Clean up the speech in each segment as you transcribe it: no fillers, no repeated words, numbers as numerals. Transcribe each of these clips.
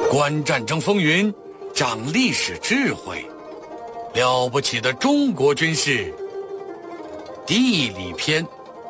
观战争风云，长历史智慧，了不起的中国军事地理篇。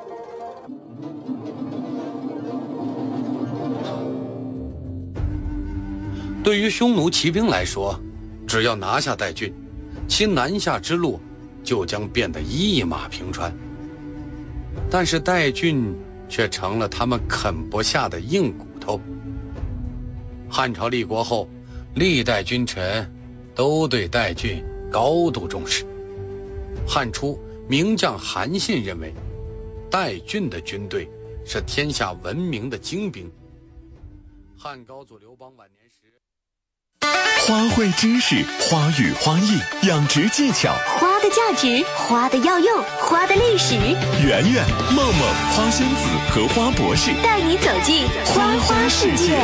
对于匈奴骑兵来说，只要拿下代郡，其南下之路就将变得一马平川。但是代郡却成了他们啃不下的硬骨头。汉朝立国后，历代君臣都对代郡高度重视。汉初名将韩信认为，代郡的军队是天下闻名的精兵。汉高祖刘邦晚年时， 花卉知识，花语花艺，养殖技巧， 花的价值，花的药用，花的历史。 圆圆、梦梦、花仙子和花博士带你走进花花世界。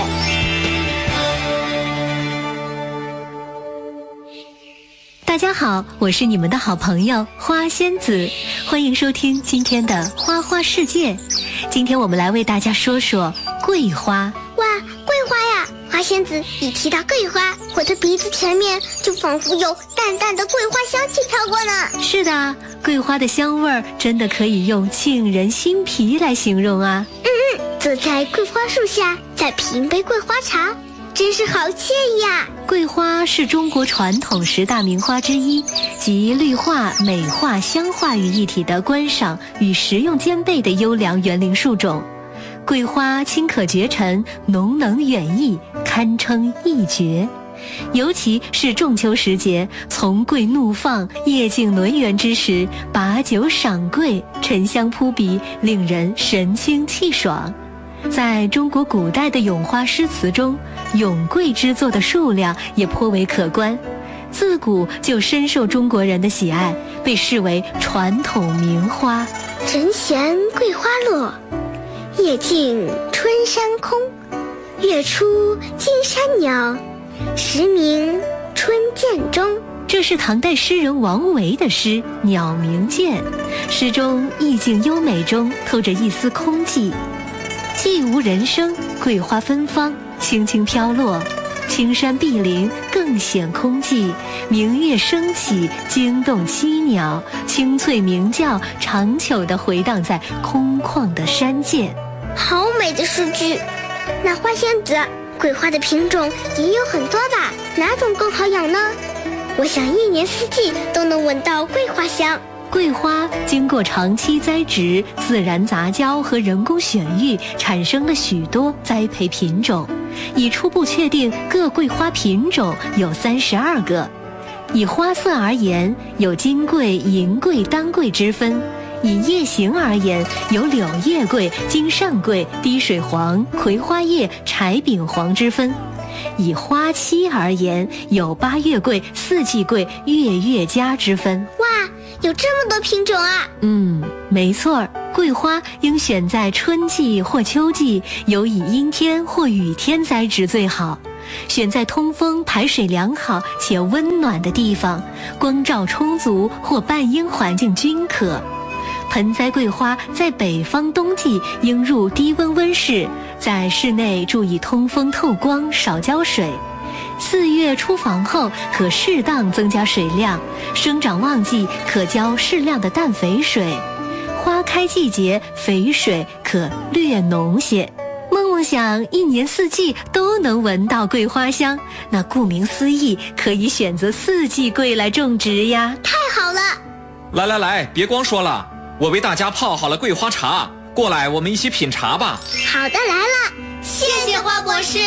大家好，我是你们的好朋友花仙子，欢迎收听今天的花花世界。今天我们来为大家说说桂花。 哇，桂花呀！花仙子一提到桂花，我的鼻子前面就仿佛有淡淡的桂花香气飘过呢。 是的，桂花的香味儿真的可以用沁人心脾来形容啊。 坐在桂花树下，再品杯桂花茶，真是好惬意呀！ 桂花是中国传统10大名花之一，集绿化、美化、香化于一体的观赏与实用兼备的优良园林树种。桂花清可绝尘，浓能远逸，堪称一绝。尤其是仲秋时节，丛桂怒放，夜静轮圆之时，把酒赏桂，沉香扑鼻，令人神清气爽。在中国古代的咏花诗词中，咏桂之作的数量也颇为可观，自古就深受中国人的喜爱，被视为传统名花。 人闲桂花落，夜静春山空。月出惊山鸟，时鸣春涧中。 这是唐代诗人王维的诗《鸟鸣涧》，诗中意境优美中透着一丝空寂。既无人声，桂花芬芳，轻轻飘落，青山碧林更显空寂，明月升起，惊动栖鸟，清脆鸣叫长久地回荡在空旷的山涧。 好美的诗句。那花仙子，桂花的品种也有很多吧？哪种更好养呢？我想一年四季都能闻到桂花香。 桂花经过长期栽植、自然杂交和人工选育，产生了许多栽培品种，已初步确定各桂花品种有32个。以花色而言，有金桂、银桂、丹桂之分；以叶形而言，有柳叶桂、金上桂、滴水黄、葵花叶、柴饼黄之分；以花期而言，有八月桂、四季桂、月月佳之分。 哇，有这么多品种啊！ 没错，桂花应选在春季或秋季，有以阴天或雨天栽植最好。选在通风、排水良好且温暖的地方，光照充足或半阴环境均可。盆栽桂花在北方冬季应入低温温室，在室内注意通风透光，少浇水。4月出房后可适当增加水量，生长旺季可浇适量的氮肥水，花开季节肥水可略浓些。梦梦想一年四季都能闻到桂花香，那顾名思义，可以选择四季桂来种植呀。 太好了！ 来，别光说了，我为大家泡好了桂花茶，过来我们一起品茶吧。 好的，来了， 谢谢花博士。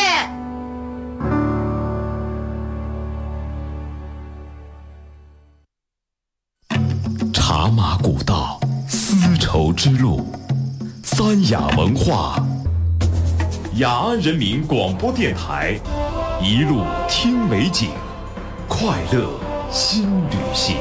茶马古道，丝绸之路，三雅文化，雅安人民广播电台，一路听美景，快乐新旅行。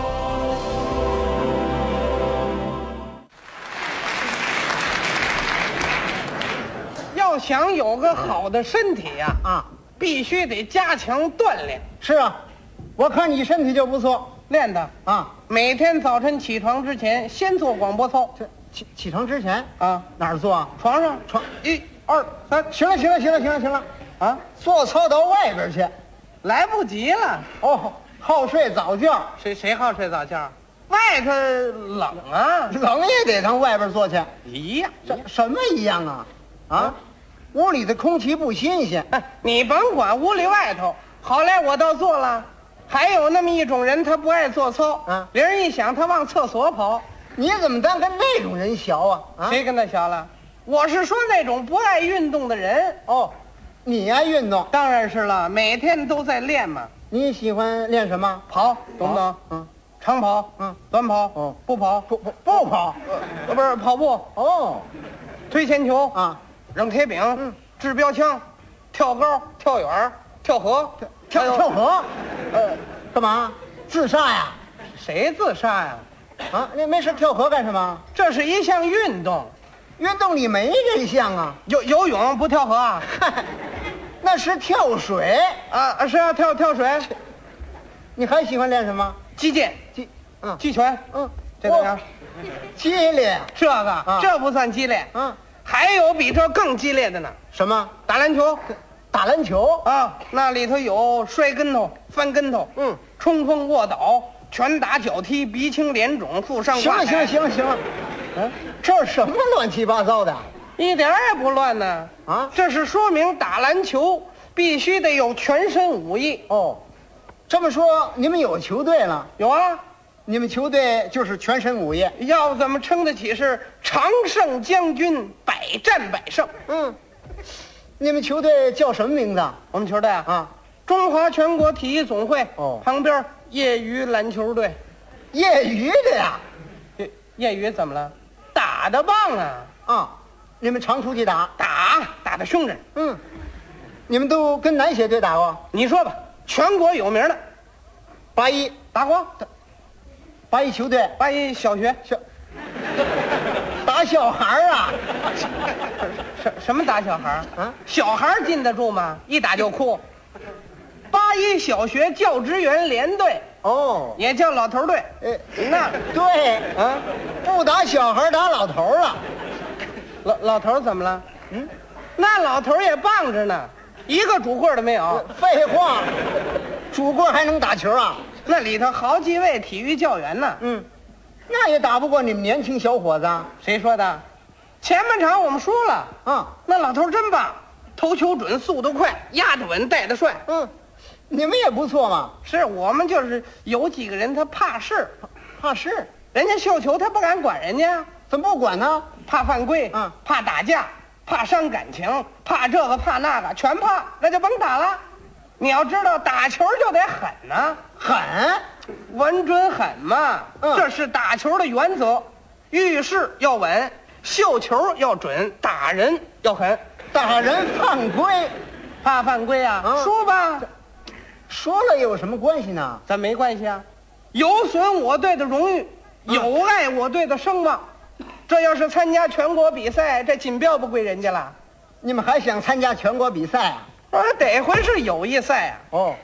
要想有个好的身体呀，必须得加强锻炼。 是啊，我看你身体就不错。 练的每天早晨起床之前先做广播操。 起床之前哪儿做啊？ 床上，1、2、3，行了啊， 做操到外边去。 来不及了。 哦，好睡早觉， 谁好睡早觉？外头冷啊， 冷也得上外边坐去。 一样。 什么一样啊？啊，屋里的空气不新鲜。 哎，你甭管屋里外头，好赖我倒做了。还有那么一种人，他不爱做操，铃儿一响，他往厕所跑。 你怎么当跟那种人学啊？ 谁跟他学了？我是说那种不爱运动的人。 哦，你爱运动？ 当然是了，每天都在练嘛。 你喜欢练什么？ 跑，懂不懂？长跑，短跑，不跑， 不跑， 不是跑步。 哦， 推铅球啊， 扔铁饼，掷标枪，跳高，跳远，跳河， 跳河。干嘛？自杀呀？ 谁自杀呀？ 啊，你没事跳河干什么？ 这是一项运动。 运动你没这项啊？ 游泳不跳河啊？ 那是跳水啊！是啊，跳水。 你还喜欢练什么？ 击剑、击拳。这怎么样？ 激烈。 这个这不算激烈。还有比这更激烈的呢。 什么？ 打篮球。 打篮球啊，那里头有摔跟头、翻跟头，冲锋卧倒、拳打脚踢、鼻青脸肿、负伤挂彩。 行了，这什么乱七八糟的？ 一点也不乱呢。啊，这是说明打篮球必须得有全身武艺。 哦，这么说你们有球队了？ 有啊， 你们球队就是全身武艺， 要怎么称得起是常胜将军，百战百胜？ 你们球队叫什么名字？ 我们球队啊，中华全国体育总会。旁边业余篮球队。 业余的呀？ 业余怎么了？打得棒啊！ 你们常出去打得凶着。 你们都跟哪些队打过？ 你说吧，全国有名的。 81 打过。 81球队 ，81小学打小孩啊？ 什么打小孩啊？小孩禁得住吗？一打就哭。81小学教职员联队，也叫老头队。 那对不打小孩打老头了。 老头怎么了？那老头也棒着呢，一个主棍都没有。 废话，主棍还能打球啊？ 那里头好几位体育教员呢。 那也打不过你们年轻小伙子。 谁说的？前半场我们输了。那老头真棒，投球准，速度快，压得稳，带得帅。 你们也不错嘛。 是我们就是有几个人他怕事，人家绣球他不敢管人家。 怎么不管呢？ 怕犯规，怕打架，怕伤感情，怕这个怕那个，全怕，那就甭打了。你要知道，打球就得狠呐， 狠， 稳准狠嘛。这是打球的原则，遇事要稳，绣球要准，打人要狠。 打人犯规， 怕犯规啊？说吧， 说了有什么关系呢？ 咱没关系啊，有损我队的荣誉，有碍我队的声望。这要是参加全国比赛，这锦标不归人家了。 你们还想参加全国比赛啊？ 得回是友谊赛啊。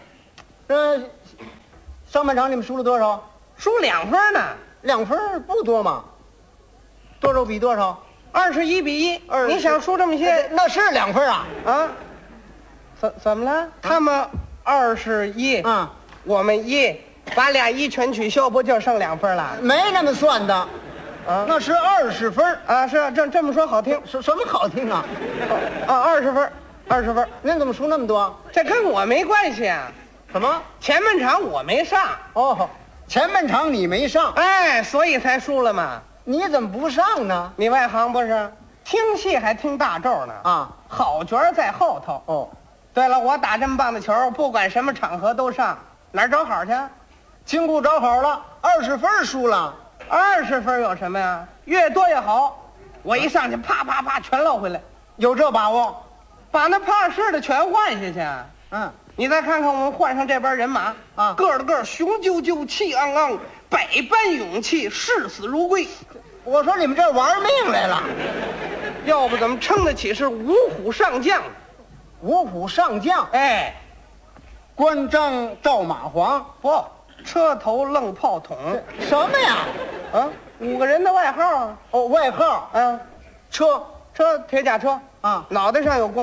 上半场你们输了多少？ 输2分呢。 2分不多嘛？多少比多少 ？21比1。你想输这么些？ 那是2分啊！ 怎么了？他们21，我们1，把俩1全取消，不就剩2分了？ 没那么算的。那是20分啊！是这么说好听， 什么好听啊 ？20分，20分。 您怎么输那么多？ 这跟我没关系啊。 什么？ 前半场我没上。 前半场你没上， 所以才输了嘛。 你怎么不上呢？ 你外行不是？听戏还听大咒呢。好角在后头。对了，我打这么棒的球，不管什么场合都上，哪儿找好去？ 经不着好了，20分输了。 20分有什么呀？越多越好。我一上去，啪啪啪，全落回来。 有这把握？ 把那怕事的全换下去。你再看看我们换上这边人马个个雄赳赳，气昂昂，百般勇气，视死如归。 我说你们这玩命来了， 要不怎么称得起是五虎上将？ 五虎上将，关张赵马黄， 不，车头愣炮筒， 什么呀 ？5个人的外号。 外号，车铁甲车脑袋上有功夫。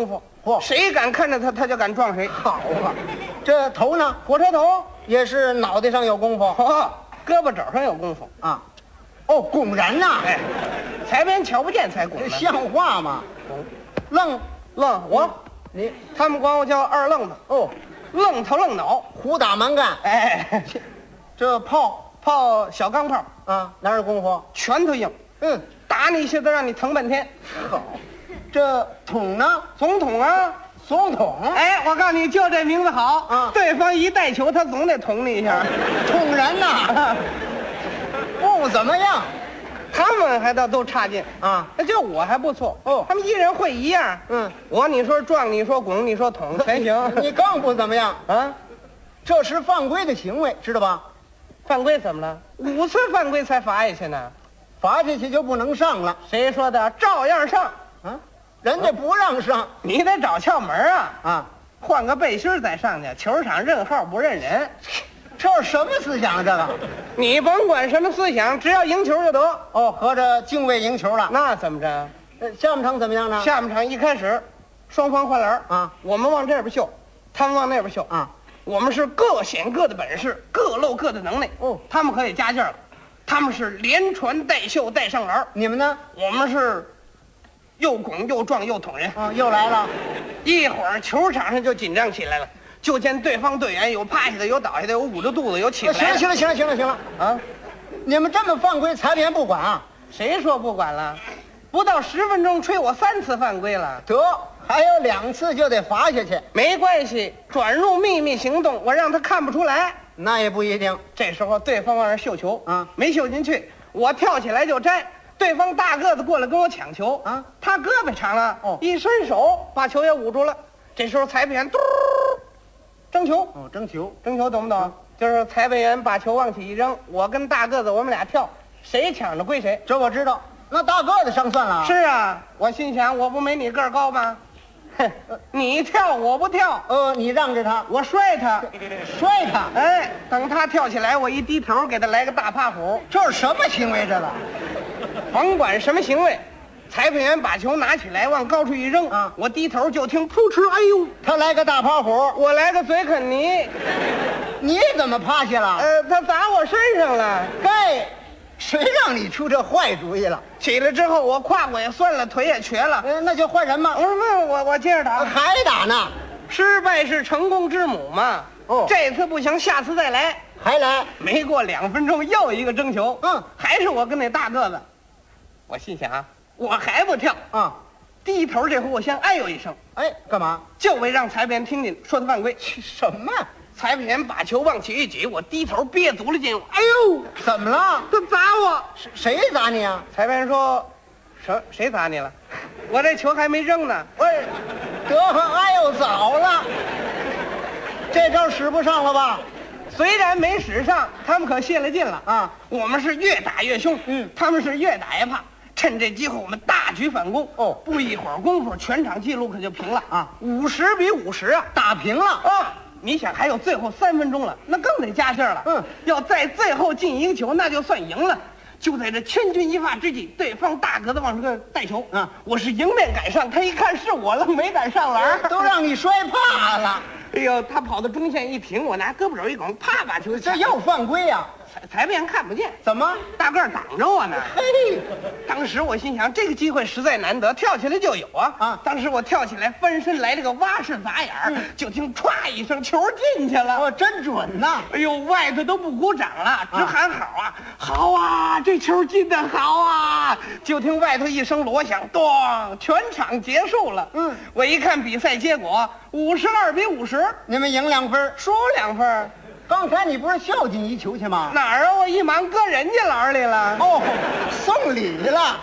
嚯， 谁敢看着他，他就敢撞谁。 好啊，这头呢？ 火车头也是脑袋上有功夫， 哦，胳膊肘上有功夫啊。哦，拱人呐！ 哎，裁判瞧不见才拱这呢， 像话吗？愣我，他们管我叫二愣子。 哦， 愣头愣脑， 胡打蛮干。 哎， 这炮小钢炮啊，哪有功夫？ 拳头硬，打你一下子让你疼半天。 好，这统呢？ 总统啊， 总统。 哎，我告诉你，就这名字好啊！ 对方一带球，他总得捅你一下， 捅人呐，不怎么样。 他们还都差劲啊， 那就我还不错哦。 他们一人会一样，你说撞，你说拱，你说捅，全行。 你更不怎么样啊， 这是犯规的行为，知道吧？ 犯规怎么了？5次犯规才罚下去呢， 罚下去就不能上了。 谁说的？照样上啊，人家不让上， 你得找窍门啊！ 啊， 换个背心再上去，球场认号不认人。 这是什么思想？这个， 你甭管什么思想，只要赢球就得。 哦，合着敬畏赢球了。 那怎么着？ 下半场怎么样呢？ 下半场一开始，双方换篮啊， 我们往这边秀，他们往那边秀啊。 我们是各显各的本事，各露各的能耐。 哦， 他们可以加劲了，他们是连传带秀带上篮。 你们呢？ 我们是又拱又撞又捅人。 啊，又来了。 一会儿球场上就紧张起来了。就见对方队员有趴下的，有倒下的，有捂着肚子，有起来的。 行了啊！你们这么犯规，裁判不管啊？ 谁说不管了？不到10分钟，吹我3次犯规了。 得，还有2次就得罚下去。 没关系，转入秘密行动，我让他看不出来。 那也不一定。 这时候对方往那绣球啊， 没绣进去，我跳起来就摘。对方大个子过来跟我抢球啊， 他胳膊长了，一伸手把球也捂住了。这时候裁判员嘟。争球哦，争球懂不懂？就是裁判员把球往起一扔，我跟大个子我们俩跳，谁抢着归谁。 这我知道。那大个子上算了。 是啊，我心想我不没你个儿高吗？哼，你跳我不跳。 你让着他， 我摔他。哎，等他跳起来，我一低头给他来个大趴虎。 这是什么行为？这个， 甭管什么行为。裁判员把球拿起来往高处一扔啊！ 我低头就听扑哧，哎呦！ 他来个大趴虎， 我来个嘴啃泥。 你怎么趴下了？ 他砸我身上了。 嘿，谁让你出这坏主意了？ 起来之后，我胯骨也酸了，腿也瘸了。 那就换人嘛。 我说我接着打， 还打呢。 失败是成功之母嘛。 哦， 这次不行，下次再来。 还来？ 没过2分钟，又一个争球。还是我跟那大个子。我心想。我还不跳啊！ 低头这回我先哎呦一声， 哎，干嘛？ 就为让裁判员听见，说他犯规。 什么？ 裁判员把球往起一举，我低头憋足了劲。哎呦， 怎么了？ 他砸我！ 谁砸你啊？ 裁判员说，谁砸你了？我这球还没扔呢。 喂，得，哎呦，早了，这招使不上了吧？ 虽然没使上，他们可泄了劲了啊！ 我们是越打越凶，他们是越打越怕。趁这机会，我们大举反攻。不一会儿功夫，全场纪录可就平了啊！50比50啊， 打平了啊！你想，还有最后3分钟了，那更得加劲了。要在最后进一个球，那就算赢了。就在这千钧一发之际，对方大个子往这个带球啊！我是迎面赶上，他一看是我了，没敢上篮， 都让你摔怕了。 哎呦，他跑到中线一停，我拿胳膊肘一拱，啪把球， 这又犯规呀！ 裁判员看不见， 怎么？ 大个挡着我呢？ 嘿， 当时我心想，这个机会实在难得，跳起来就有啊！啊！当时我跳起来翻身来了个蛙式砸眼儿，就听歘一声，球进去了。 真准呐！ 哎呦，外头都不鼓掌了，直喊好啊！好啊，这球进的好啊！就听外头一声锣响，咣，全场结束了。我一看比赛结果，52比50， 你们赢2分， 输2分。 刚才你不是孝敬一球去吗？ 哪儿啊？我一忙搁人家篮里了。 送礼了。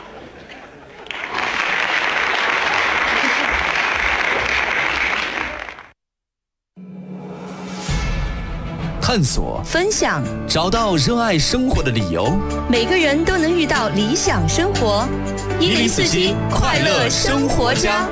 探索， 分享， 找到热爱生活的理由。 每个人都能遇到理想生活。1047快乐生活家。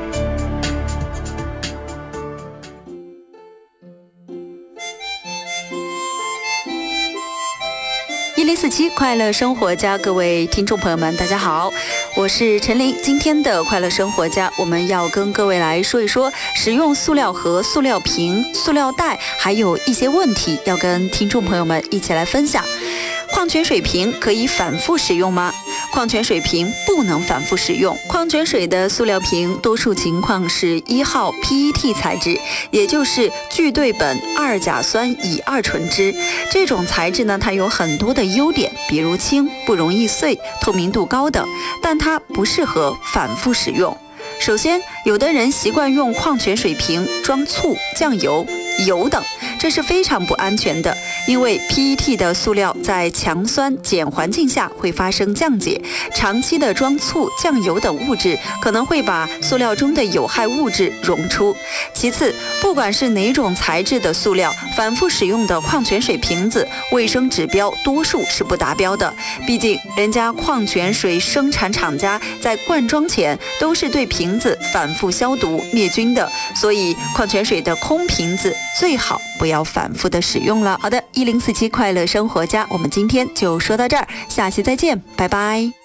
1047快乐生活家，各位听众朋友们大家好，我是陈琳。今天的快乐生活家，我们要跟各位来说一说使用塑料盒、塑料瓶、塑料袋，还有一些问题要跟听众朋友们一起来分享。矿泉水瓶可以反复使用吗？矿泉水瓶不能反复使用。矿泉水的塑料瓶多数情况是1号 PET 材质，也就是聚对苯2甲酸乙2醇酯。这种材质呢，它有很多的优点，比如轻、不容易碎、透明度高等，但它不适合反复使用。首先，有的人习惯用矿泉水瓶装醋、酱油、油等，这是非常不安全的，因为 PET 的塑料在强酸碱环境下会发生降解，长期的装醋、酱油等物质可能会把塑料中的有害物质溶出。其次，不管是哪种材质的塑料，反复使用的矿泉水瓶子卫生指标多数是不达标的，毕竟人家矿泉水生产厂家在灌装前都是对瓶子反复消毒灭菌的，所以矿泉水的空瓶子最好不要反复的使用了。好的，1047快乐生活家，我们今天就说到这儿，下期再见，拜拜。